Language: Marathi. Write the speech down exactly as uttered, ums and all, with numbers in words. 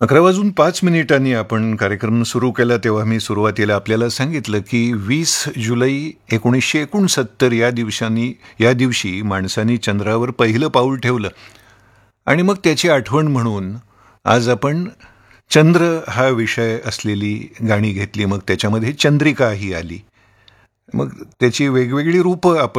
अकरा वाजून पाच मिनिटांनी आपण कार्यक्रम सुरू केला तेव्हा मी सुरुवातीला आपल्याला सांगितलं की वीस जुलै एकोणीसशे एकोणसत्तर या दिवसांनी या दिवशी माणसांनी चंद्रावर पहिलं पाऊल ठेवलं आणि मग त्याची आठवण म्हणून आज आपण चंद्र हा विषय असलेली गाणी घेतली. मग त्याच्यामध्ये चंद्रिका ही आली. मग त्याची वेगवेगळी रूपं आपण